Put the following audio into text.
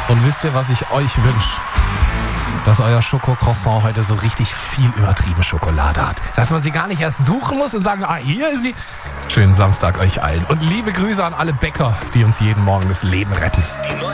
Und wisst ihr, was ich euch wünsche? Dass euer Schokocroissant heute so richtig viel übertriebene Schokolade hat. Dass man sie gar nicht erst suchen muss und sagen, hier ist sie. Schönen Samstag euch allen. Und liebe Grüße an alle Bäcker, die uns jeden Morgen das Leben retten.